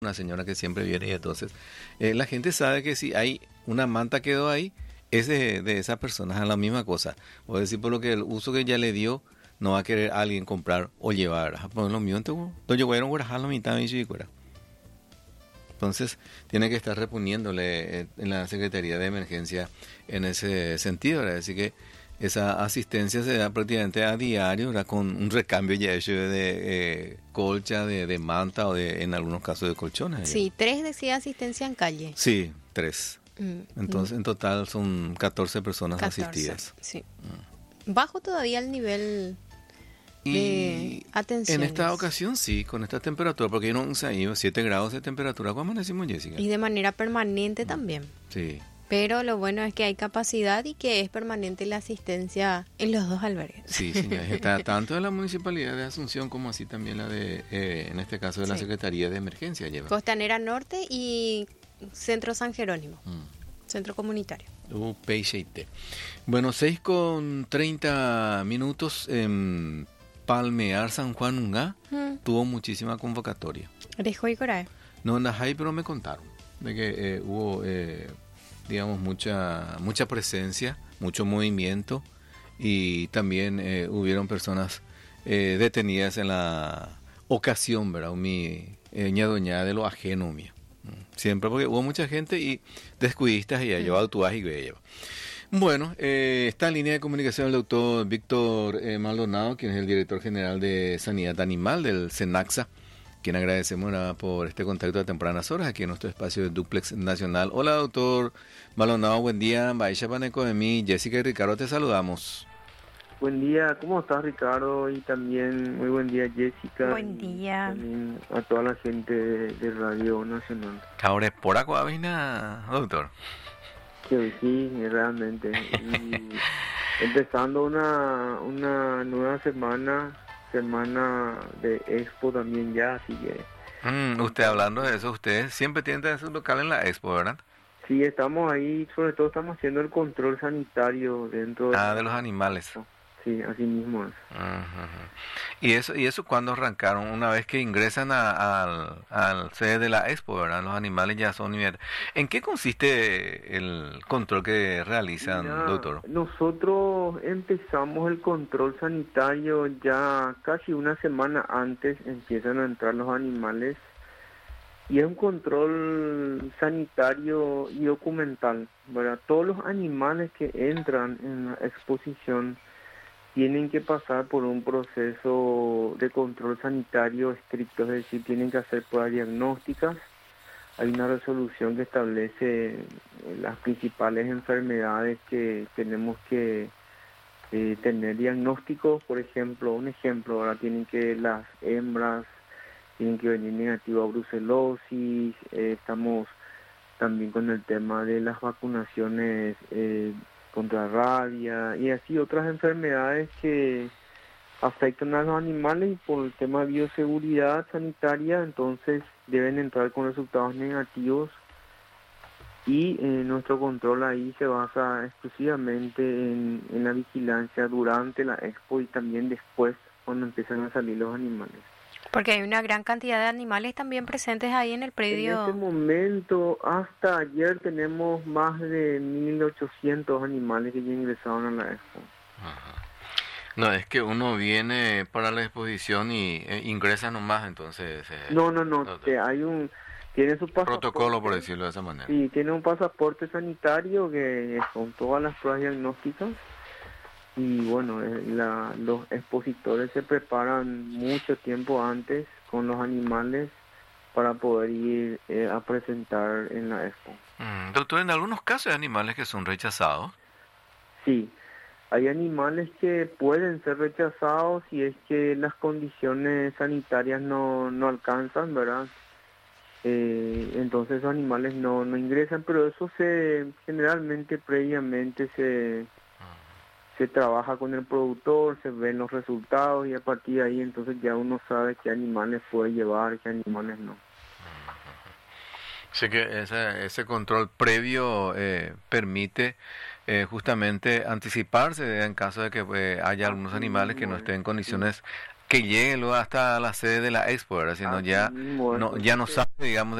una señora que siempre viene y entonces la gente sabe que si hay una manta quedó ahí, es de esa persona, es la misma cosa. O decir, por lo que el uso que ya le dio, no va a querer alguien comprar o llevar. Pues lo mío, entonces, yo voy a guardar la mitad de mi. Entonces, tiene que estar reponiéndole en la Secretaría de Emergencia en ese sentido, ¿verdad? Así que esa asistencia se da prácticamente a diario, ¿verdad? Con un recambio ya hecho de colcha, de manta o en algunos casos de colchones. Sí, 3 decía asistencia en calle. Sí, 3. Entonces, en total son 14 personas 14, asistidas. Sí. Bajo todavía el nivel de atención. En esta ocasión sí, con esta temperatura, porque no hay 7 grados de temperatura. ¿Cómo decimos, Jessica? Y de manera permanente también. Sí. Pero lo bueno es que hay capacidad y que es permanente la asistencia en los 2 albergues. Sí, señores. Está tanto de la Municipalidad de Asunción como así también la de, en este caso, de la Secretaría de Emergencia. Lleva. Costanera Norte y Centro San Jerónimo. Centro Comunitario. PICT. Bueno, 6:30 en Palmear, San Juan Ungá, tuvo muchísima convocatoria. ¿Dejó y Corae? No, en Najay, pero me contaron de que hubo, digamos, mucha presencia, mucho movimiento y también hubieron personas detenidas en la ocasión, ¿verdad? Ñadoña de lo ajeno mío. Siempre porque hubo mucha gente y descuidistas y ya llevado tu y lleva. Bueno, está en línea de comunicación el doctor Víctor Maldonado, quien es el director general de Sanidad Animal del SENACSA, quien agradecemos por este contacto a tempranas horas aquí en nuestro espacio de Duplex Nacional. Hola, doctor Maldonado, buen día. Baisha Paneco de mí, Jessica y Ricardo, te saludamos. Buen día, ¿cómo estás, Ricardo? Y también muy buen día, Jessica. Buen día. También a toda la gente de Radio Nacional. Ahora es por Acuavina, doctor. Sí, realmente. Y empezando una nueva semana de Expo también ya, así que... Usted hablando de eso, usted siempre tiene su local en la Expo, ¿verdad? Sí, estamos ahí, sobre todo estamos haciendo el control sanitario dentro de los animales. Sí, así mismo es. ¿Y eso cuándo arrancaron? Una vez que ingresan al sede de la Expo, ¿verdad? Los animales ya son... ¿En qué consiste el control que realizan, doctor? Nosotros empezamos el control sanitario ya casi una semana antes empiezan a entrar los animales. Y es un control sanitario y documental, ¿verdad? Todos los animales que entran en la exposición tienen que pasar por un proceso de control sanitario estricto, es decir, tienen que hacer pruebas diagnósticas. Hay una resolución que establece las principales enfermedades que tenemos que tener diagnósticos. Por ejemplo, ahora tienen que las hembras tienen que venir negativo a brucelosis. Estamos también con el tema de las vacunaciones contra rabia y así otras enfermedades que afectan a los animales y por el tema de bioseguridad sanitaria, entonces deben entrar con resultados negativos y nuestro control ahí se basa exclusivamente en la vigilancia durante la expo y también después cuando empiezan a salir los animales. Porque hay una gran cantidad de animales también presentes ahí en el predio. En este momento, hasta ayer, tenemos más de 1.800 animales que ya ingresaron a la expo. Ajá. No, es que uno viene para la exposición y ingresa nomás, entonces... No, tiene su pasaporte. Protocolo, por decirlo de esa manera. Sí, tiene un pasaporte sanitario que con todas las pruebas diagnósticas. Y bueno, los expositores se preparan mucho tiempo antes con los animales para poder ir a presentar en la expo. Doctor, en algunos casos hay animales que son rechazados. Sí, hay animales que pueden ser rechazados si es que las condiciones sanitarias no alcanzan, ¿verdad? Entonces esos animales no ingresan, pero eso generalmente previamente se trabaja con el productor, se ven los resultados y a partir de ahí entonces ya uno sabe qué animales puede llevar, qué animales no. Así que ese control previo permite justamente anticiparse en caso de que haya algunos animales que no estén en condiciones que llegue luego hasta la sede de la Expo, ¿verdad? Si no, ya no sabe, digamos,